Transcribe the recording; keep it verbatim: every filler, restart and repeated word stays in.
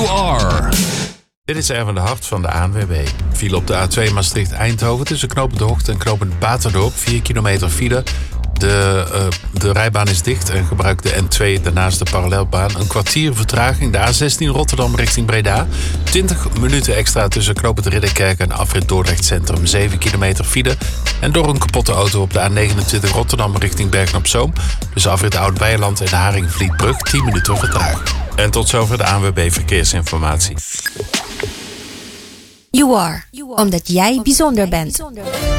You Are. Dit is Erwin de Hart van de A N W B. File op de A twee Maastricht-Eindhoven tussen knooppunt De Hoogte en knooppunt Baterdorp. vier kilometer file. De, uh, de rijbaan is dicht en gebruikt de N twee daarnaast de parallelbaan. Een kwartier vertraging. De A zestien Rotterdam richting Breda. twintig minuten extra tussen knooppunt Ridderkerk en afrit Dordrecht Centrum. zeven kilometer file. En door een kapotte auto op de A negenentwintig Rotterdam richting Bergen-op-Zoom. Tussen afrit Oud-Beijerland en de Haringvlietbrug tien minuten vertraging. En tot zover de A N W B Verkeersinformatie. You Are, omdat jij bijzonder bent.